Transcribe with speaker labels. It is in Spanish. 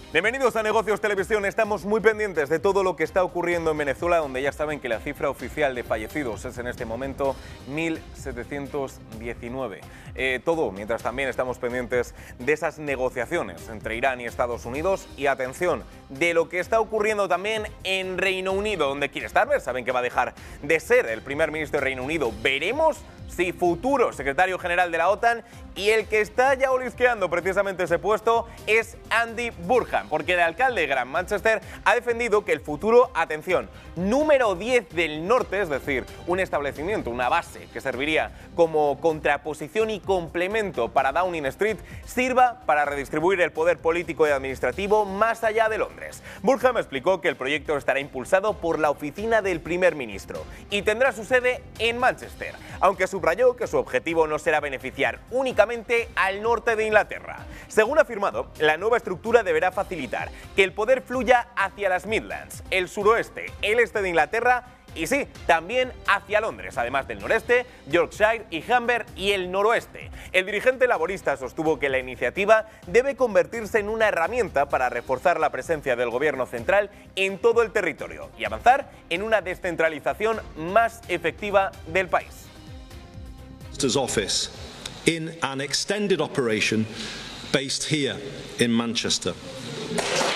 Speaker 1: Bienvenidos a Negocios Televisión. Estamos muy pendientes de todo lo que está ocurriendo en Venezuela, donde ya saben que la cifra oficial de fallecidos es en este momento 1.719. Todo mientras también estamos pendientes de esas negociaciones entre Irán y Estados Unidos y, atención, de lo que está ocurriendo también en Reino Unido, donde Keir Starmer saben que va a dejar de ser el primer ministro de Reino Unido. Veremos si futuro secretario general de la OTAN, y el que está ya olisqueando precisamente ese puesto es Andy Burnham, porque el alcalde de Gran Manchester ha defendido que el futuro, atención, número 10 del norte, es decir, un establecimiento, una base que serviría como contraposición y complemento para Downing Street, sirva para redistribuir el poder político y administrativo más allá de Londres. Burnham explicó que el proyecto estará impulsado por la oficina del primer ministro y tendrá su sede en Manchester, aunque subrayó que su objetivo no será beneficiar únicamente al norte de Inglaterra. Según ha afirmado, la nueva estructura deberá facilitar que el poder fluya hacia las Midlands, el suroeste, el este de Inglaterra y sí, también hacia Londres, además del noreste, Yorkshire y Humber y el noroeste. El dirigente laborista sostuvo que la iniciativa debe convertirse en una herramienta para reforzar la presencia del gobierno central en todo el territorio y avanzar en una descentralización más efectiva del país.
Speaker 2: Office in an extended operation based here in Manchester.